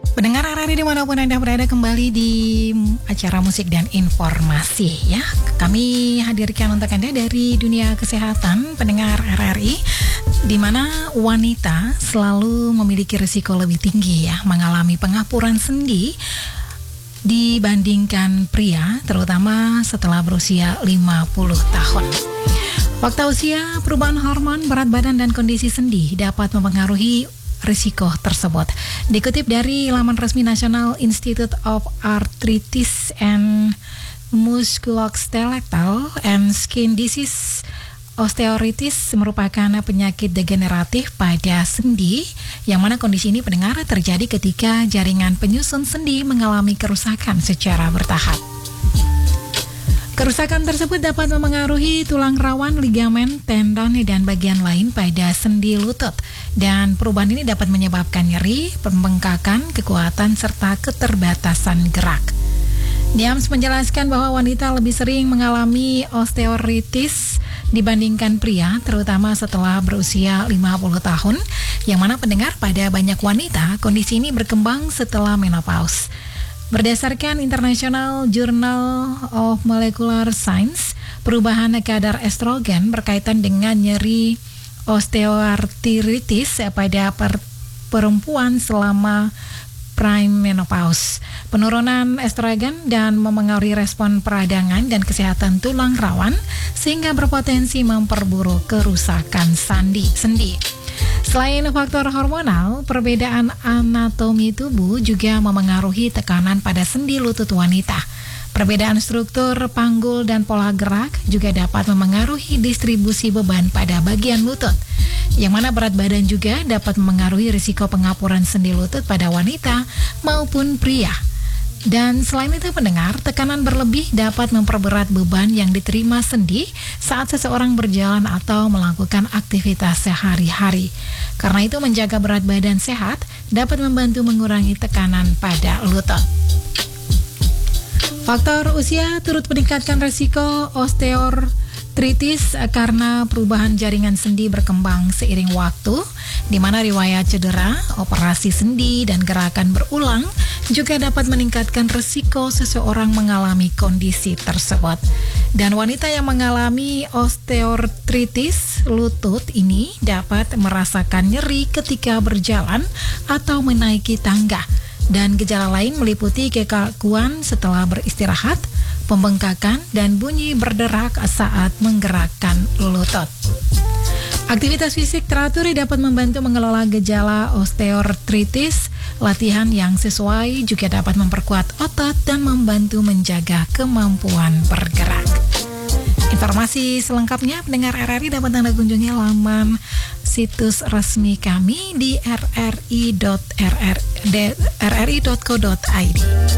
Pendengar RRI dimanapun Anda berada, kembali di acara musik dan informasi ya. Kami hadirkan untuk Anda dari dunia kesehatan pendengar RRI, di mana wanita selalu memiliki risiko lebih tinggi ya mengalami pengapuran sendi dibandingkan pria, terutama setelah berusia 50 tahun. Fakta usia, perubahan hormon, berat badan, dan kondisi sendi dapat mempengaruhi risiko tersebut. Dikutip dari laman resmi National Institute of Arthritis and Musculoskeletal and Skin Disease, osteoarthritis merupakan penyakit degeneratif pada sendi, yang mana kondisi ini pendengar terjadi ketika jaringan penyusun sendi mengalami kerusakan secara bertahap. Kerusakan tersebut dapat memengaruhi tulang rawan, ligamen, tendon, dan bagian lain pada sendi lutut. Dan perubahan ini dapat menyebabkan nyeri, pembengkakan, kekuatan, serta keterbatasan gerak. Diams menjelaskan bahwa wanita lebih sering mengalami osteoarthritis dibandingkan pria, terutama setelah berusia 50 tahun, yang mana pendengar pada banyak wanita, kondisi ini berkembang setelah menopause. Berdasarkan International Journal of Molecular Science, perubahan kadar estrogen berkaitan dengan nyeri osteoarthritis pada perempuan selama prime menopause. Penurunan estrogen dan memengaruhi respon peradangan dan kesehatan tulang rawan, sehingga berpotensi memperburuk kerusakan sendi. Selain faktor hormonal, perbedaan anatomi tubuh juga memengaruhi tekanan pada sendi lutut wanita. Perbedaan struktur panggul dan pola gerak juga dapat memengaruhi distribusi beban pada bagian lutut, yang mana berat badan juga dapat memengaruhi risiko pengapuran sendi lutut pada wanita maupun pria. Dan selain itu pendengar, tekanan berlebih dapat memperberat beban yang diterima sendi saat seseorang berjalan atau melakukan aktivitas sehari-hari. Karena itu menjaga berat badan sehat dapat membantu mengurangi tekanan pada lutut. Faktor usia turut meningkatkan risiko osteoarthritis karena perubahan jaringan sendi berkembang seiring waktu, di mana riwayat cedera, operasi sendi, dan gerakan berulang juga dapat meningkatkan risiko seseorang mengalami kondisi tersebut. Dan wanita yang mengalami osteoarthritis lutut ini dapat merasakan nyeri ketika berjalan atau menaiki tangga. Dan gejala lain meliputi kekakuan setelah beristirahat, pembengkakan, dan bunyi berderak saat menggerakkan lutut. Aktivitas fisik teratur dapat membantu mengelola gejala osteoarthritis. Latihan yang sesuai juga dapat memperkuat otot dan membantu menjaga kemampuan bergerak. Informasi selengkapnya pendengar RRI dapat Anda kunjungi laman situs resmi kami di rri.co.id.